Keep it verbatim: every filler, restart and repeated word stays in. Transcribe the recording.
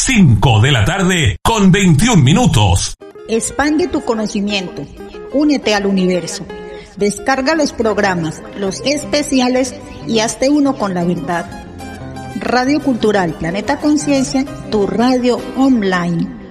cinco de la tarde con veintiún minutos. Expande tu conocimiento. Únete al universo. Descarga los programas, los especiales y hazte uno con la verdad. Radio Cultural Planeta Conciencia, tu radio online.